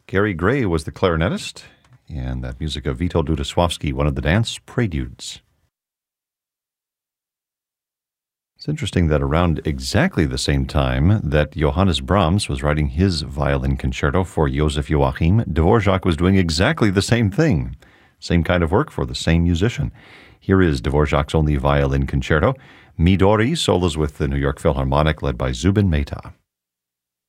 Gary Gray was the clarinetist, and that music of Vito Dudaswowski, one of the dance preludes. It's interesting that around exactly the same time that Johannes Brahms was writing his violin concerto for Joseph Joachim, Dvorak was doing exactly the same thing. Same kind of work for the same musician. Here is Dvorak's only violin concerto, Midori, solos with the New York Philharmonic led by Zubin Mehta.